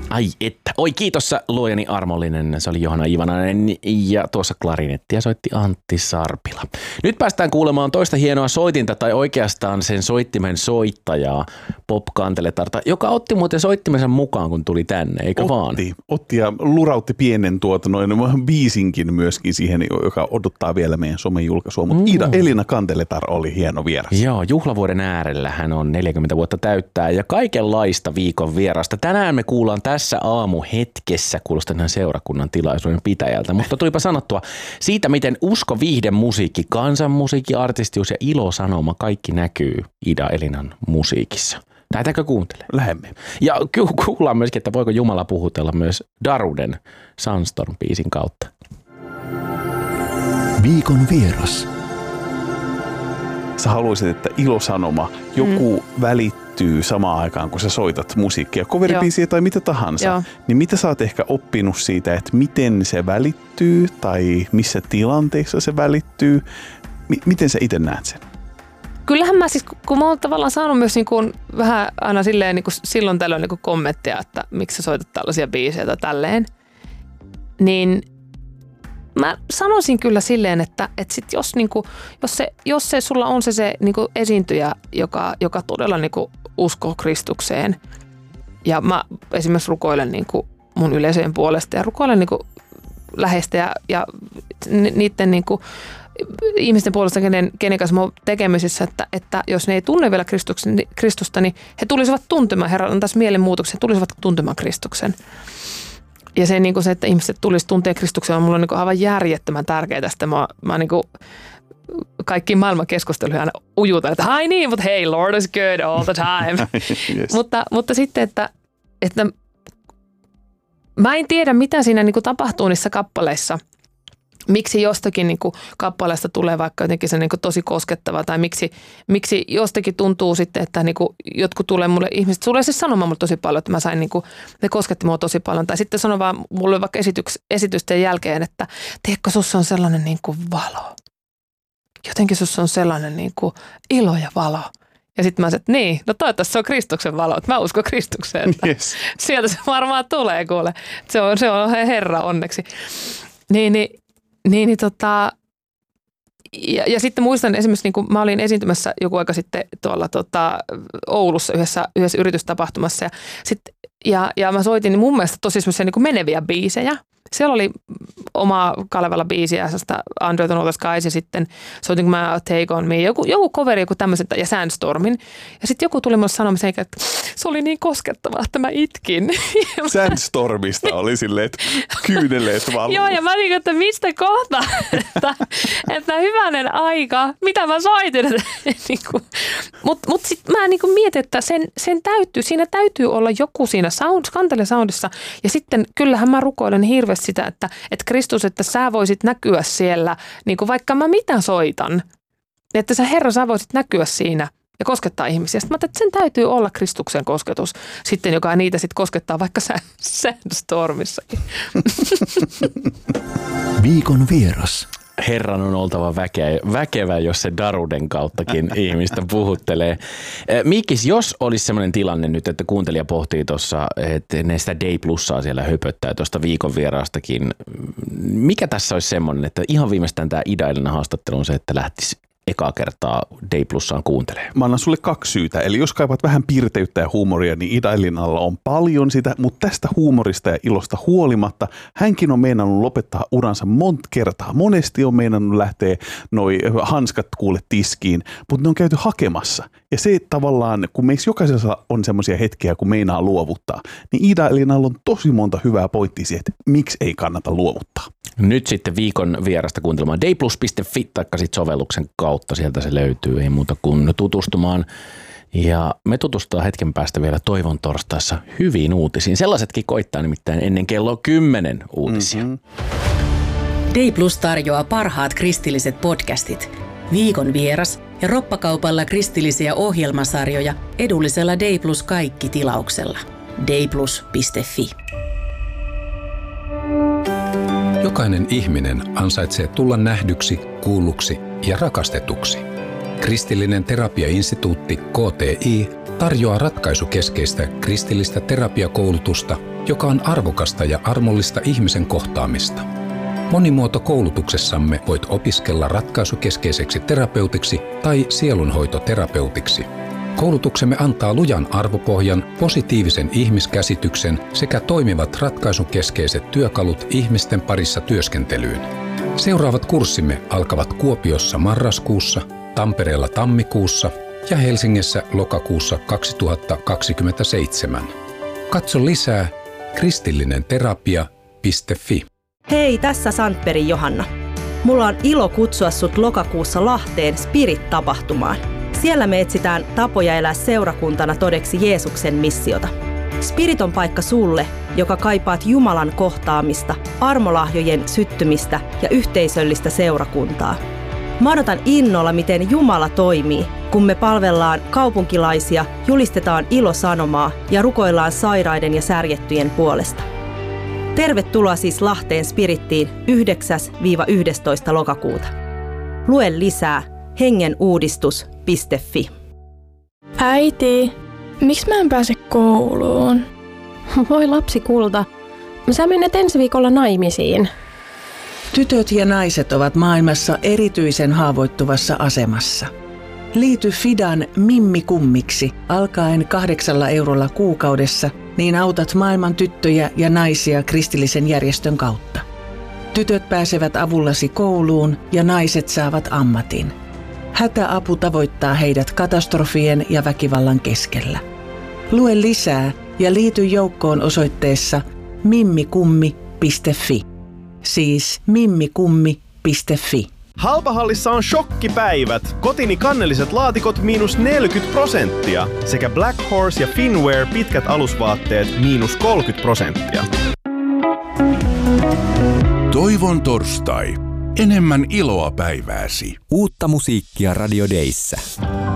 Ai että. Oi kiitos luojani armollinen. Se oli Johanna Ivanainen ja tuossa klarinettia soitti Antti Sarpila. Nyt päästään kuulemaan toista hienoa soitinta tai oikeastaan sen soittimen soittajaa Pop Kanteletarta, joka otti muuten soittimensa mukaan kun tuli tänne, eikö vaan? Otti ja lurautti pienen biisinkin myöskin siihen, joka odottaa vielä meidän somejulkaisua. Mutta Iida-Elina Kanteletar oli hieno vieras. Joo, juhlavuoden äärellä hän on 40 vuotta täyttää ja kaikenlaista viikon vierasta. Tänään me kuullaan tässä aamuhetkessä, kuulostaa tämän seurakunnan tilaisuuden pitäjältä, mutta tulipa sanottua siitä, miten usko, viihde, musiikki, kansanmusiikki, artistius ja ilosanoma kaikki näkyy Iida-Elinan musiikissa. Lähdetäänkö kuuntelemaan? Lähemme. Ja kuullaan myöskin, että voiko Jumala puhutella myös Daruden Sandstorm-biisin kautta. Viikon vieras. Sä haluaisit, että ilosanoma, joku välittyy samaan aikaan, kun sä soitat musiikkia, coveribiisiä tai mitä tahansa. Joo. Niin mitä sä oot ehkä oppinut siitä, että miten se välittyy tai missä tilanteissa se välittyy? Miten sä itse näet sen? Kyllähän mä siis, kun mä oon tavallaan saanut myös niin kuin vähän aina silleen niin kuin silloin tällöin niin kuin kommentteja, että miksi sä soitat tällaisia biisejä tai tälleen, niin mä sanoisin kyllä silleen, että sit jos, niin kuin, jos se sulla on se niin kuin esiintyjä, joka todella niin kuin uskoo Kristukseen, ja mä esimerkiksi rukoilen niin kuin mun yleisöjen puolesta ja rukoilen niin kuin läheistä ja niiden niin kuin ihmisten puolesta, kenen kanssa mä oon tekemisissä, että jos ne ei tunne vielä Kristusta, niin he tulisivat tuntemaan, Herra on tässä mielenmuutoksen, he tulisivat tuntemaan Kristuksen. Ja se, niin kuin se, että ihmiset tulisi tuntea Kristuksen, on mulle niin kuin aivan järjettömän tärkeää. Sitten mä niin kuin kaikkiin maailman keskusteluihin aina ujutan, että ai niin, mutta hei, Lord is good all the time. Yes. Mutta sitten, että mä en tiedä, mitä siinä niin kuin tapahtuu niissä kappaleissa. Miksi jostakin niin kuin kappaleesta tulee vaikka jotenkin se niin kuin tosi koskettava tai miksi jostakin tuntuu sitten, että niin kuin jotkut tulee mulle, ihmiset tulee siis sanomaan mulle tosi paljon, että mä sain niin kuin, ne kosketti mua tosi paljon. Tai sitten sanoo vaan mulle vaikka esitysten jälkeen, että tiedätkö, sussa on sellainen niin kuin valo. Jotenkin sussa on sellainen niin kuin ilo ja valo. Ja sitten mä sanoin, että niin, no toivottavasti se on Kristuksen valo, että mä uskon Kristukseen. Yes. Sieltä se varmaan tulee, kuule. Se on Herra onneksi. Ja sitten muistan esimerkiksi, niin kun mä olin esiintymässä joku aika sitten tuolla Oulussa yhdessä yritystapahtumassa ja mä soitin niin mun mielestä tosi semmoisia niin kuin meneviä biisejä. Siellä oli oma Kalevalla biisiä, sellaista Under the Northern Skies ja sitten soitin kun mä Take On Me, joku coveri, joku tämmöisen ja Sandstormin. Ja sitten joku tuli mulle sanomaan, että se oli niin koskettavaa, että mä itkin. Sandstormista oli silleen, että kyyneleet valuu. Joo, ja mä niin, että mistä kohta, että hyvänen aika, mitä mä soitin. Mutta sitten mä niin mietin, että siinä täytyy olla joku siinä kantelesoundissa. Ja sitten kyllähän mä rukoilen hirveästi sitä, että Kristus, että sä voisit näkyä siellä, niin kuin vaikka mä mitä soitan, että sä Herra, sä voisit näkyä siinä ja koskettaa ihmisiä. Sitten mä ajattelin, että sen täytyy olla Kristuksen kosketus sitten, joka niitä sitten koskettaa vaikka Sandstormissakin. Viikon vieras. Herran on oltava väkevä, jos se Daruden kauttakin ihmistä puhuttelee. Mikkis, jos olisi sellainen tilanne nyt, että kuuntelija pohtii tuossa, että ne sitä Day Plussaa siellä höpöttää tuosta viikon vieraastakin. Mikä tässä olisi semmoinen, että ihan viimeistään tämä Iida-Elina haastattelu on se, että lähtisi ekaa kertaa Day Plussaan kuuntelee? Mä annan sulle 2 syytä. Eli jos kaipaat vähän pirteyttä ja huumoria, niin Iida-Elinalla on paljon sitä, mutta tästä huumorista ja ilosta huolimatta hänkin on meinannut lopettaa uransa monta kertaa. Monesti on meinannut lähteä noi hanskat kuule tiskiin, mutta ne on käyty hakemassa. Ja se tavallaan, kun meissä jokaisella on semmoisia hetkiä, kun meinaa luovuttaa, niin Iida-Elinalla on tosi monta hyvää pointtia siihen, että miksi ei kannata luovuttaa. Nyt sitten viikon vierasta kuuntelemaan dayplus.fi taikka sitten sovelluksen kautta. Sieltä se löytyy, ei muuta kuin tutustumaan. Ja me tutustutaan hetken päästä vielä Toivon torstaissa hyviin uutisiin. Sellaisetkin koittaa nimittäin ennen kello 10 uutisia. Day Plus tarjoaa parhaat kristilliset podcastit, viikon vieras ja roppakaupalla kristillisiä ohjelmasarjoja edullisella Day Plus kaikki -tilauksella. dayplus.fi. Jokainen ihminen ansaitsee tulla nähdyksi, kuulluksi ja rakastetuksi. Kristillinen terapiainstituutti KTI tarjoaa ratkaisukeskeistä kristillistä terapiakoulutusta, joka on arvokasta ja armollista ihmisen kohtaamista. Monimuotokoulutuksessamme voit opiskella ratkaisukeskeiseksi terapeutiksi tai sielunhoitoterapeutiksi. Koulutuksemme antaa lujan arvopohjan, positiivisen ihmiskäsityksen sekä toimivat ratkaisukeskeiset työkalut ihmisten parissa työskentelyyn. Seuraavat kurssimme alkavat Kuopiossa marraskuussa, Tampereella tammikuussa ja Helsingissä lokakuussa 2027. Katso lisää kristillinenterapia.fi. Hei, tässä Sandbergin Johanna. Mulla on ilo kutsua sut lokakuussa Lahteen Spirit-tapahtumaan. Siellä me etsitään tapoja elää seurakuntana todeksi Jeesuksen missiota. Spirit on paikka sulle, joka kaipaat Jumalan kohtaamista, armolahjojen syttymistä ja yhteisöllistä seurakuntaa. Mä odotan innolla, miten Jumala toimii, kun me palvellaan kaupunkilaisia, julistetaan ilosanomaa ja rukoillaan sairaiden ja särjettyjen puolesta. Tervetuloa siis Lahteen Spirittiin 9-11. lokakuuta. Lue lisää hengenuudistus.fi. Äiti, miksi mä en pääse kouluun? Voi lapsi kulta, sä menet ensi viikolla naimisiin. Tytöt ja naiset ovat maailmassa erityisen haavoittuvassa asemassa. Liity Fidan Mimmi-kummiksi alkaen 8 eurolla kuukaudessa, niin autat maailman tyttöjä ja naisia kristillisen järjestön kautta. Tytöt pääsevät avullasi kouluun ja naiset saavat ammatin. Hätäapu tavoittaa heidät katastrofien ja väkivallan keskellä. Lue lisää ja liity joukkoon osoitteessa mimmikummi.fi. Siis mimmikummi.fi. Halpahallissa on shokkipäivät. Kotini kannelliset laatikot -40% sekä Black Horse ja Finwear pitkät alusvaatteet -30%. Toivon torstai. Enemmän iloa päivääsi. Uutta musiikkia Radio Dayssä.